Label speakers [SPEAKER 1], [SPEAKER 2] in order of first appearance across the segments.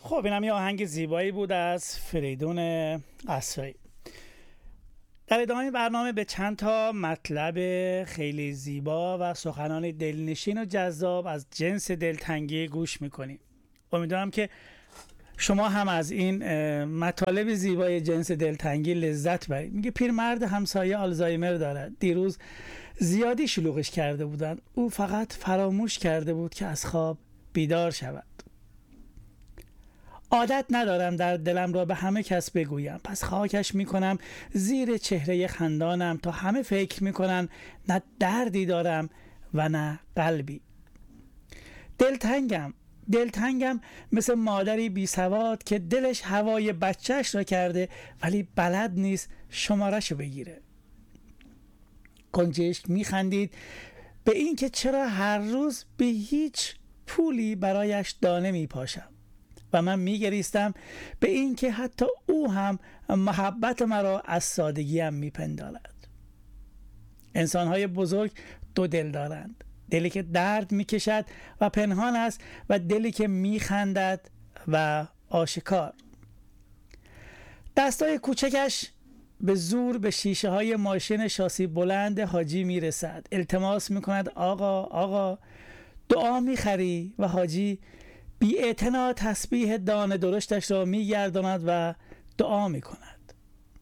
[SPEAKER 1] خب اینم یه آهنگ زیبایی بود از فریدون قصایی. در ادامه برنامه به چند تا مطلب خیلی زیبا و سخنان دلنشین و جذاب از جنس دلتنگی گوش میکنیم. امیدوارم که شما هم از این مطالب زیبای جنس دلتنگی لذت برید. میگه پیرمرد همسایه آلزایمر دارد. دیروز زیادی شلوغش کرده بودن. او فقط فراموش کرده بود که از خواب بیدار شود. عادت ندارم در دلم را به همه کس بگویم، پس خاکش میکنم زیر چهره خندانم تا همه فکر میکنن نه دردی دارم و نه قلبی. دلتنگم مثل مادری بی سواد که دلش هوای بچهش را کرده ولی بلد نیست شماره‌شو بگیره. گنجشک میخندید به این که چرا هر روز به هیچ پولی برایش دانه میپاشم و من میگریستم به این که حتی او هم محبت مرا از سادگیم میپندارد. انسانهای بزرگ دو دل دارند، دلی که درد میکشد و پنهان است و دلی که میخندد و آشکار. دستای کوچکش به زور به شیشه های ماشین شاسی بلند حاجی میرسد. التماس میکند آقا دعا میخری و حاجی بی اعتنا تسبیح دانه درشتش را میگرداند و دعا میکند.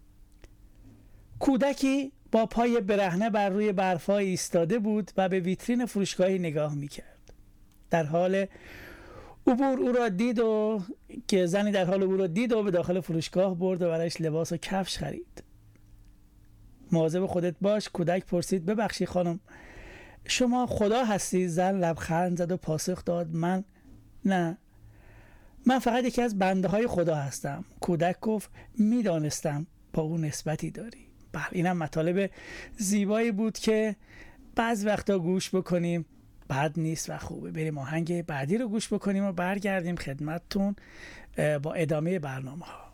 [SPEAKER 1] کودکی با پای برهنه بر روی برفا ایستاده بود و به ویترین فروشگاهی نگاه میکرد. در حال عبور او را دید و که زنی در حال عبور را دید و به داخل فروشگاه برد و برایش لباس و کفش خرید. مواظب خودت باش. کودک پرسید ببخشید خانم شما خدا هستی؟ زن لبخند زد و پاسخ داد نه، من فقط یکی از بنده های خدا هستم. کودک گفت میدانستم با اون نسبتی داری. بله، اینم مطالب زیبایی بود که بعض وقتا گوش بکنیم بد نیست و خوبه. بریم آهنگ بعدی رو گوش بکنیم و برگردیم خدمتتون با ادامه برنامه ها.